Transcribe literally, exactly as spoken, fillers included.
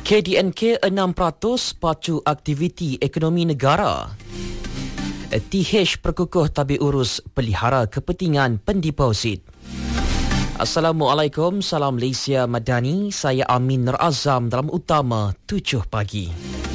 K D N K enam peratus pacu aktiviti ekonomi negara. T H perkukuh tabir urus pelihara kepentingan pendeposit. Assalamualaikum, salam Malaysia Madani. Saya Amin Nur Azam dalam utama tujuh pagi.